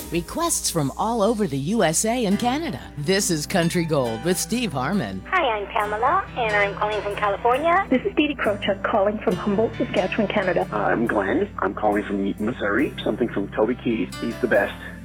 Requests from all over the USA and Canada. This is Country Gold with Steve Harmon. Hi, I'm Pamela, and I'm calling from California. This is Dee Dee Krochuk calling from Humboldt, Saskatchewan, Canada. I'm Glenn. I'm calling from Missouri. Something from Toby Keith. He's the best.